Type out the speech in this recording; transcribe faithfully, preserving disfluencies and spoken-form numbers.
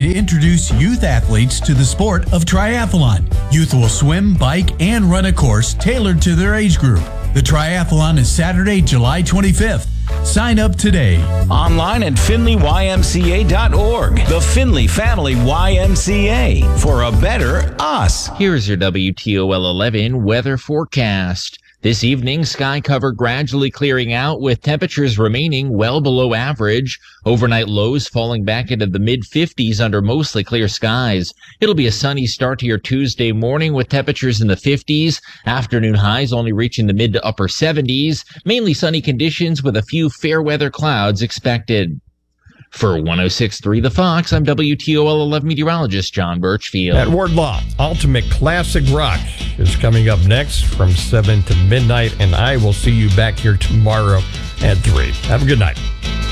to introduce youth athletes to the sport of triathlon. Youth will swim, bike, and run a course tailored to their age group. The triathlon is Saturday, July twenty-fifth. Sign up today. Online at finley y m c a dot org. The Finley Family Y M C A. For a better us. Here's your W T O L eleven weather forecast. This evening, sky cover gradually clearing out with temperatures remaining well below average. Overnight lows falling back into the mid fifties under mostly clear skies. It'll be a sunny start to your Tuesday morning with temperatures in the fifties. Afternoon highs only reaching the mid to upper seventies. Mainly sunny conditions with a few fair weather clouds expected. For one oh six point three The Fox, I'm W T O L eleven meteorologist John Birchfield. At Wardlaw, Ultimate Classic Rock is coming up next from seven to midnight, and I will see you back here tomorrow at three. Have a good night.